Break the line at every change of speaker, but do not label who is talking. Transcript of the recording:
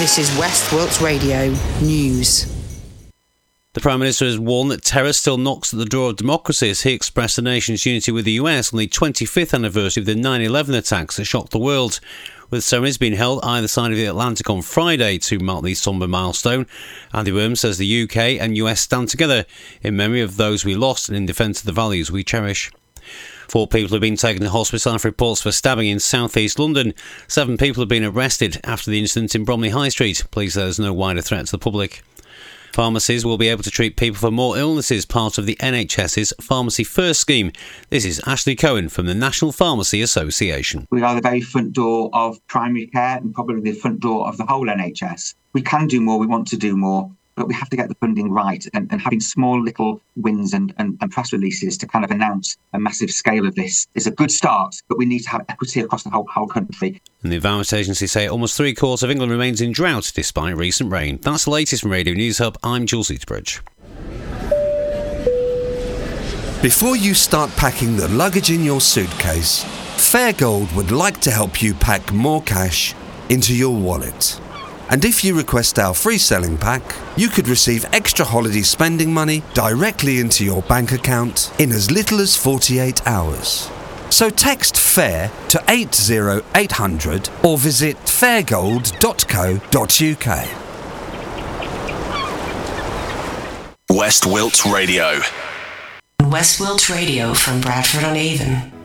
This is West Wilts Radio News.
The Prime Minister has warned that terror still knocks at the door of democracy as he expressed the nation's unity with the US on the 25th anniversary of the 9/11 attacks that shocked the world, with ceremonies being held either side of the Atlantic on Friday to mark the sombre milestone. Andy Worm says the UK and US stand together in memory of those we lost and in defence of the values we cherish. 4 people have been taken to hospital after reports of a stabbing in South East London. 7 people have been arrested after the incident in Bromley High Street. Police say there's no wider threat to the public. Pharmacies will be able to treat people for more illnesses, part of the NHS's Pharmacy First scheme. This is Ashley Cohen from the National Pharmacy Association.
We are the very front door of primary care and probably the front door of the whole NHS. We can do more, we want to do more, but we have to get the funding right, and having small little wins and press releases to kind of announce a massive scale of this is a good start, but we need to have equity across the whole country.
And the Environment Agency say almost 3/4 of England remains in drought despite recent rain. That's the latest from Radio News Hub. I'm Jules Eatbridge.
Before you start packing the luggage in your suitcase, Fairgold would like to help you pack more cash into your wallet. And if you request our free selling pack, you could receive extra holiday spending money directly into your bank account in as little as 48 hours. So text FAIR to 80800 or visit fairgold.co.uk.
West Wilts Radio.
West Wilts Radio from Bradford-on-Avon.